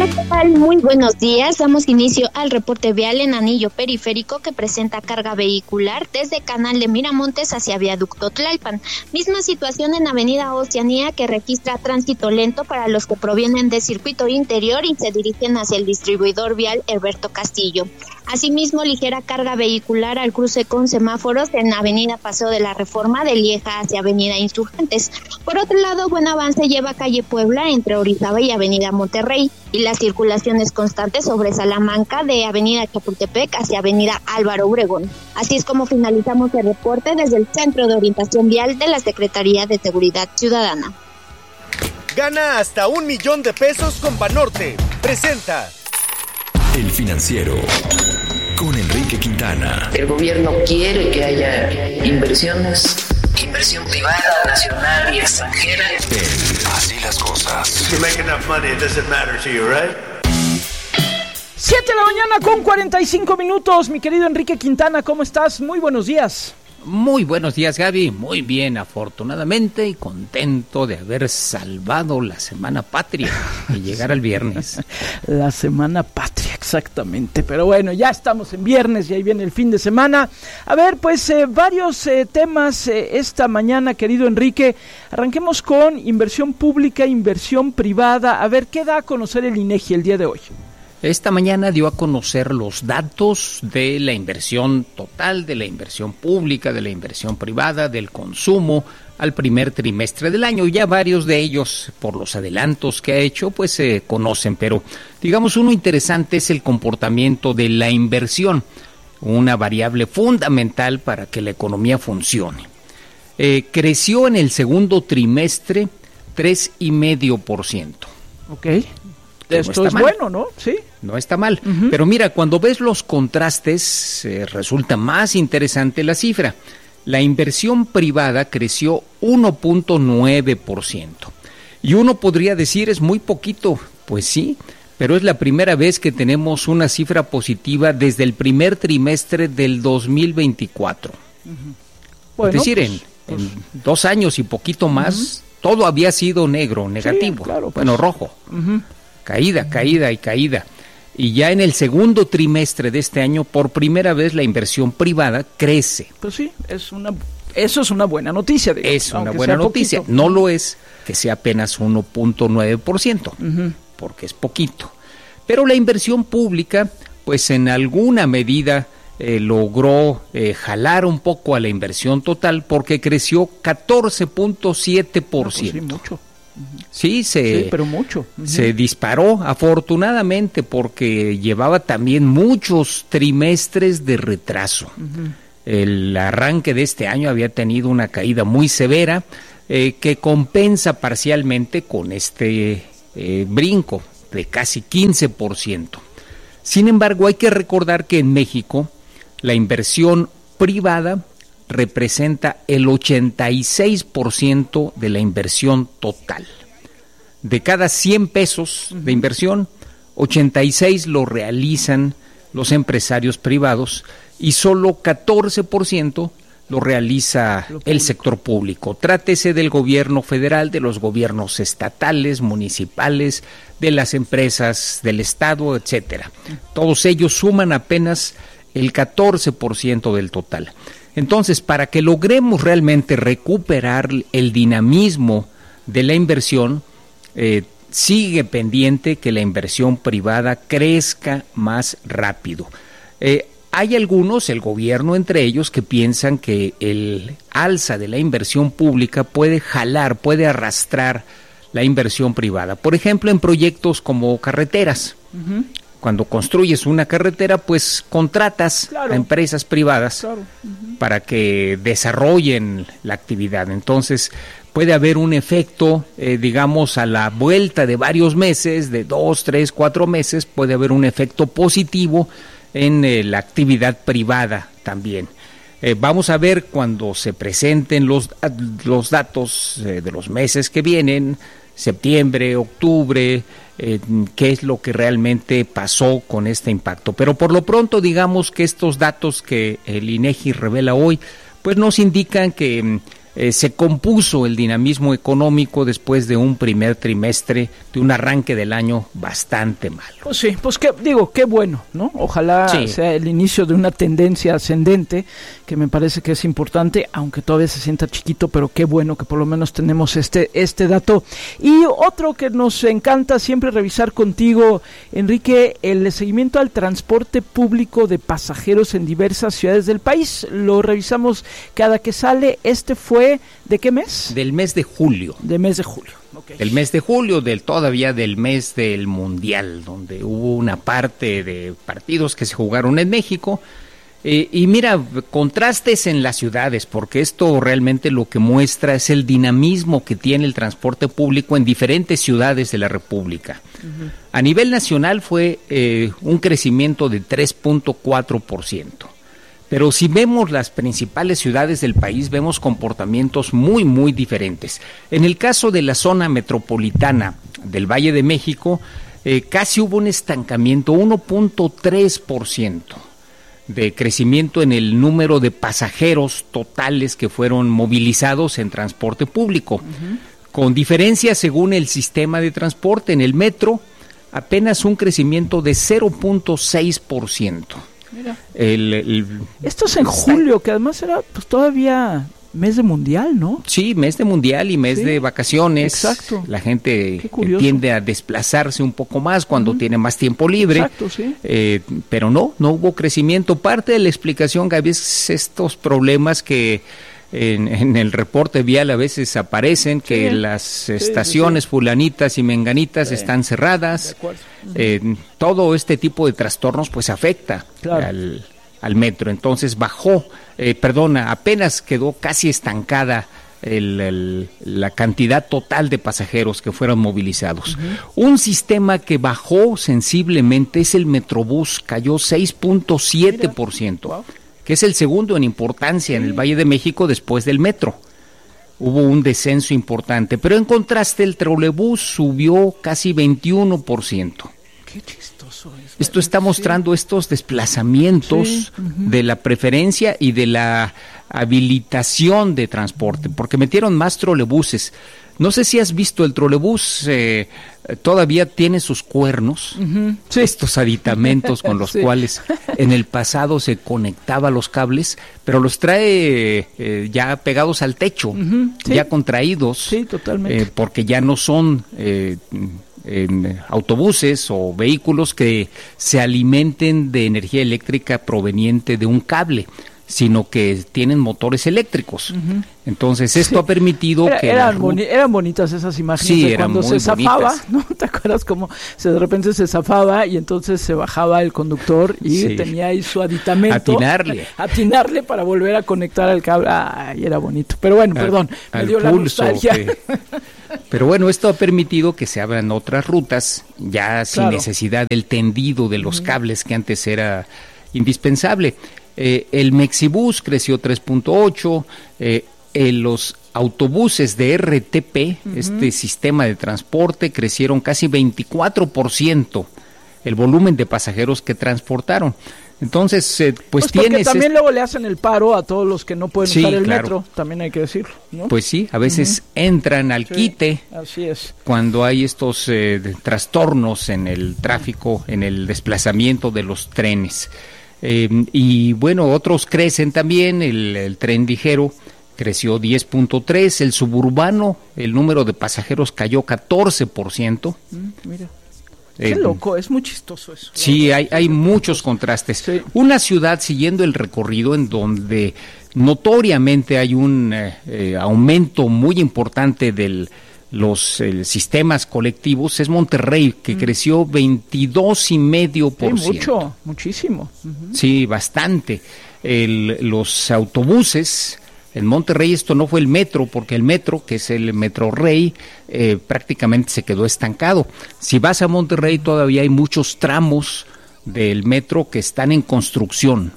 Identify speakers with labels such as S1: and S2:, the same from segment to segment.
S1: ¿qué tal? Muy buenos días. Damos inicio al reporte vial en Anillo Periférico que presenta carga vehicular desde Canal de Miramontes hacia Viaducto Tlalpan. Misma situación en Avenida Oceanía que registra tránsito lento para los que provienen de Circuito Interior y se dirigen hacia el distribuidor vial Herberto Castillo. Asimismo, ligera carga vehicular al cruce con semáforos en Avenida Paseo de la Reforma de Lieja hacia Avenida Insurgentes. Por otro lado, buen avance lleva calle Puebla entre Orizaba y Avenida Monterrey, y la circulación es constante sobre Salamanca de Avenida Chapultepec hacia Avenida Álvaro Obregón. Así es como finalizamos el reporte desde el Centro de Orientación Vial de la Secretaría de Seguridad Ciudadana.
S2: Gana hasta $1,000,000 con Banorte. Presenta
S3: El Financiero con Enrique Quintana.
S4: El gobierno quiere que haya inversiones, inversión privada, nacional y extranjera.
S3: Así las cosas.
S5: You make enough money, it doesn't matter to you, right?
S6: 7 de la mañana con 45 minutos. Mi querido Enrique Quintana, ¿cómo estás? Muy buenos días.
S7: Muy buenos días, Gaby. Muy bien, afortunadamente, y contento de haber salvado la Semana Patria y llegar al viernes.
S6: La Semana Patria, exactamente. Pero bueno, ya estamos en viernes y ahí viene el fin de semana. A ver, pues varios temas esta mañana, querido Enrique. Arranquemos con inversión pública, inversión privada. A ver, ¿qué da a conocer el INEGI el día de hoy?
S7: Esta mañana dio a conocer los datos de la inversión total, de la inversión pública, de la inversión privada, del consumo al primer trimestre del año. Ya varios de ellos, por los adelantos que ha hecho, pues se conocen, pero digamos uno interesante es el comportamiento de la inversión, una variable fundamental para que la economía funcione. Creció en el segundo trimestre 3,5%.
S6: Ok. Esto es bueno, ¿no? Sí.
S7: No está mal. Uh-huh. Pero mira, cuando ves los contrastes, resulta más interesante la cifra. La inversión privada creció 1.9%. Y uno podría decir, es muy poquito. Pues sí, pero es la primera vez que tenemos una cifra positiva desde el primer trimestre del 2024. Uh-huh. Bueno, es decir, pues, en 2 años y poquito más, todo había sido negativo. Sí, claro, bueno, rojo. Uh-huh. Caída. Y ya en el segundo trimestre de este año, por primera vez, la inversión privada crece.
S6: Pues sí, eso es una buena noticia. Digamos,
S7: es una buena noticia. Poquito. No lo es que sea apenas 1.9%, porque es poquito. Pero la inversión pública, pues en alguna medida logró jalar un poco a la inversión total, porque creció 14.7%. Pues sí, mucho. Sí, pero mucho. Se disparó afortunadamente porque llevaba también muchos trimestres de retraso. El arranque de este año había tenido una caída muy severa que compensa parcialmente con este brinco de casi 15%. Sin embargo, hay que recordar que en México la inversión privada representa el 86% de la inversión total. De cada 100 pesos de inversión, 86 lo realizan los empresarios privados y solo 14% lo realiza el sector público. Trátese del gobierno federal, de los gobiernos estatales, municipales, de las empresas del Estado, etcétera. Todos ellos suman apenas el 14% del total. Entonces, para que logremos realmente recuperar el dinamismo de la inversión, sigue pendiente que la inversión privada crezca más rápido. Hay algunos, el gobierno entre ellos, que piensan que el alza de la inversión pública puede arrastrar la inversión privada. Por ejemplo, en proyectos como carreteras. Uh-huh. Cuando construyes una carretera, pues contratas a empresas privadas para que desarrollen la actividad. Entonces, puede haber un efecto, digamos, a la vuelta de varios meses, de 2, 3, 4 meses, puede haber un efecto positivo en la actividad privada también. Vamos a ver cuando se presenten los datos de los meses que vienen, septiembre, octubre, qué es lo que realmente pasó con este impacto. Pero por lo pronto, digamos que estos datos que el INEGI revela hoy, pues nos indican que se compuso el dinamismo económico después de un primer trimestre, de un arranque del año bastante malo.
S6: Pues sí, pues qué bueno, ¿no? Ojalá sea el inicio de una tendencia ascendente, que me parece que es importante, aunque todavía se sienta chiquito, pero qué bueno que por lo menos tenemos este dato. Y otro que nos encanta siempre revisar contigo, Enrique, el seguimiento al transporte público de pasajeros en diversas ciudades del país. Lo revisamos cada que sale. Este fue ¿de qué mes?
S7: Del mes de julio.
S6: Del mes de julio. Okay.
S7: El mes de julio, todavía del mes del Mundial, donde hubo una parte de partidos que se jugaron en México. Y mira, contrastes en las ciudades, porque esto realmente lo que muestra es el dinamismo que tiene el transporte público en diferentes ciudades de la República. Uh-huh. A nivel nacional fue un crecimiento de 3.4%. Pero si vemos las principales ciudades del país, vemos comportamientos muy, muy diferentes. En el caso de la zona metropolitana del Valle de México, casi hubo un estancamiento, 1.3% de crecimiento en el número de pasajeros totales que fueron movilizados en transporte público. Uh-huh. Con diferencia según el sistema de transporte, en el metro, apenas un crecimiento de 0.6%.
S6: Mira. Esto es en julio, que además era pues todavía mes de mundial, ¿no?
S7: Sí, mes de mundial y mes de vacaciones.
S6: Exacto.
S7: La gente tiende a desplazarse un poco más cuando tiene más tiempo libre.
S6: Exacto, sí.
S7: Pero no hubo crecimiento. Parte de la explicación, Gaby, es estos problemas que en el reporte vial a veces aparecen, que las estaciones fulanitas y menganitas están cerradas. Todo este tipo de trastornos pues afecta al metro. Entonces apenas quedó casi estancada la cantidad total de pasajeros que fueron movilizados. Uh-huh. Un sistema que bajó sensiblemente es el Metrobús, cayó 6.7%. Wow. Que es el segundo en importancia en el Valle de México después del metro. Hubo un descenso importante, pero en contraste el trolebús subió casi 21%.
S6: Qué chistoso es.
S7: Esto está mostrando estos desplazamientos de la preferencia y de la habilitación de transporte, porque metieron más trolebuses. No sé si has visto el trolebús, todavía tiene sus cuernos, estos aditamentos con los cuales en el pasado se conectaba los cables, pero los trae ya pegados al techo, ya contraídos,
S6: totalmente.
S7: Porque ya no son autobuses o vehículos que se alimenten de energía eléctrica proveniente de un cable, sino que tienen motores eléctricos. Entonces esto ha permitido que
S6: eran bonitas esas imágenes de cuando se zafaba, ¿no? ¿Te acuerdas cómo de repente se zafaba y entonces se bajaba el conductor y tenía ahí su aditamento? Atinarle para volver a conectar al cable. Ay, era bonito. Pero bueno, perdón, me dio la nostalgia.
S7: Pero bueno, esto ha permitido que se abran otras rutas, ya sin necesidad del tendido de los cables que antes era indispensable. El Mexibus creció 3.8%, los autobuses de RTP, este sistema de transporte, crecieron casi 24% el volumen de pasajeros que transportaron. Entonces, pues
S6: porque también luego le hacen el paro a todos los que no pueden usar el metro, también hay que decirlo, ¿no?
S7: Pues sí, a veces entran al quite,
S6: así es,
S7: cuando hay estos trastornos en el tráfico, en el desplazamiento de los trenes. Y bueno, otros crecen también, el tren ligero creció 10.3%, el suburbano, el número de pasajeros cayó 14%.
S6: Mira. Qué loco, es muy chistoso eso.
S7: Sí, hay muchos contrastes. Sí. Una ciudad siguiendo el recorrido en donde notoriamente hay un aumento muy importante de los sistemas colectivos es Monterrey, que creció 22.5%.
S6: Muchísimo.
S7: Sí, bastante. Los autobuses en Monterrey, esto no fue el metro, porque el metro, que es el Metro Rey, prácticamente se quedó estancado. Si vas a Monterrey, todavía hay muchos del metro que están en construcción,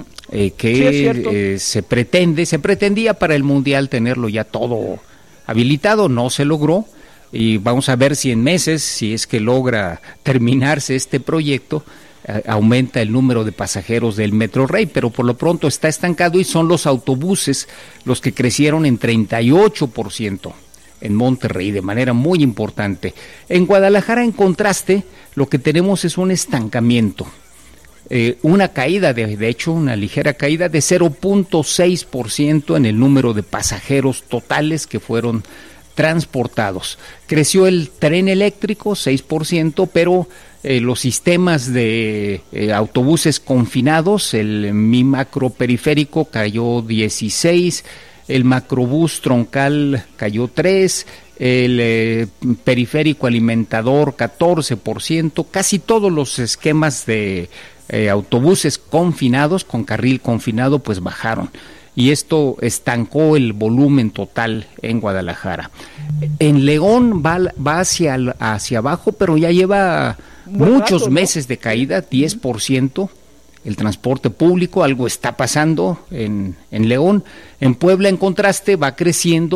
S7: se pretendía para el Mundial tenerlo ya todo habilitado, no se logró, y vamos a ver si en meses, si es que logra terminarse este proyecto, aumenta el número de pasajeros del Metrorrey, pero por lo pronto está estancado y son los autobuses los que crecieron en 38% en Monterrey, de manera muy importante. En Guadalajara, en contraste, lo que tenemos es un estancamiento, una caída, de hecho, una ligera caída de 0.6% en el número de pasajeros totales que fueron transportados. Creció el tren eléctrico 6%, pero los sistemas de autobuses confinados, mi macro periférico cayó 16%, el macrobús troncal cayó 3%, el periférico alimentador 14%, casi todos los esquemas de autobuses confinados, con carril confinado, pues bajaron. Y esto estancó el volumen total en Guadalajara. En León va hacia abajo, pero ya lleva muchos meses de caída, 10%. El transporte público, algo está pasando en León. En Puebla, en contraste, va creciendo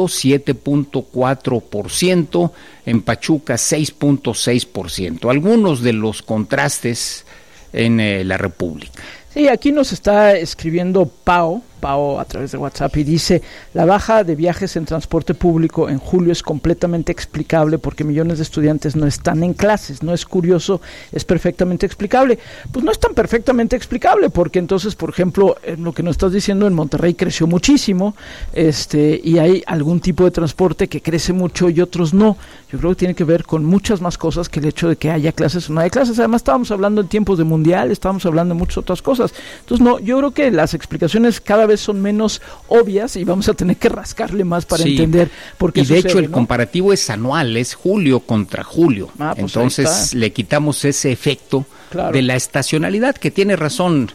S7: 7.4%, en Pachuca 6.6%. Algunos de los contrastes en la República.
S6: Sí, aquí nos está escribiendo Pao a través de WhatsApp y dice: la baja de viajes en transporte público en julio es completamente explicable porque millones de estudiantes no están en clases. No es curioso, es perfectamente explicable. Pues no es tan perfectamente explicable porque entonces, por ejemplo, en lo que nos estás diciendo, en Monterrey creció muchísimo, y hay algún tipo de transporte que crece mucho y otros no. Yo creo que tiene que ver con muchas más cosas que el hecho de que haya clases o no haya clases. Además, estábamos hablando en tiempos de mundial, estábamos hablando de muchas otras cosas. Entonces, no, yo creo que las explicaciones cada vez son menos obvias y vamos a tener que rascarle más para entender por qué sucede.
S7: Y de hecho el comparativo es anual, es julio contra julio.
S6: Pues
S7: entonces le quitamos ese efecto de la estacionalidad, que tiene razón,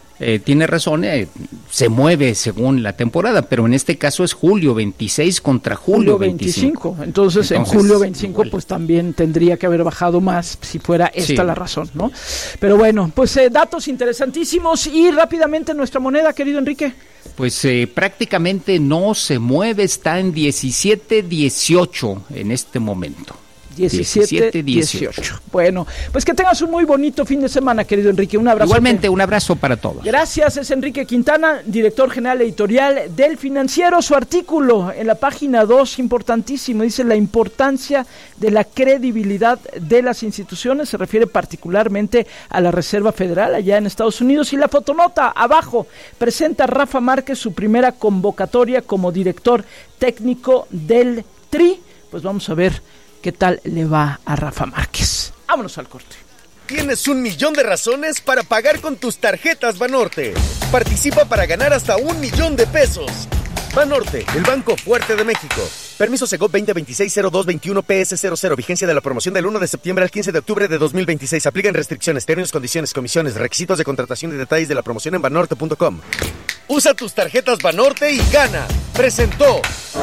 S7: se mueve según la temporada, pero en este caso es julio 26 contra julio 25.
S6: Entonces en julio 25 igual, pues también tendría que haber bajado más si fuera esta la razón, ¿no? Pero bueno, pues datos interesantísimos. Y rápidamente nuestra moneda, querido Enrique.
S7: Pues prácticamente no se mueve, está en 17.18 en este momento.
S6: 17-18. Bueno, pues que tengas un muy bonito fin de semana, querido Enrique. Un abrazo.
S7: Igualmente, un abrazo para todos.
S6: Gracias, es Enrique Quintana, director general editorial del Financiero. Su artículo en la página 2, importantísimo, dice: la importancia de la credibilidad de las instituciones. Se refiere particularmente a la Reserva Federal allá en Estados Unidos. Y la fotonota abajo presenta a Rafa Márquez su primera convocatoria como director técnico del TRI. Pues vamos a ver qué tal le va a Rafa Márquez. Vámonos al corte.
S2: Tienes 1,000,000 de razones para pagar con tus tarjetas Banorte. Participa para ganar hasta 1,000,000 de pesos. Banorte, el banco fuerte de México. Permiso Segov 2026-0221 PS00. Vigencia de la promoción del 1 de septiembre al 15 de octubre de 2026. Aplican restricciones, términos, condiciones, comisiones, requisitos de contratación y detalles de la promoción en banorte.com. Usa tus tarjetas Banorte y gana. Presentó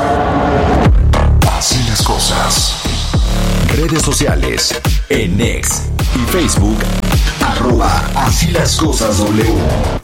S3: Así las cosas. Redes sociales en X y Facebook @Así las cosas W.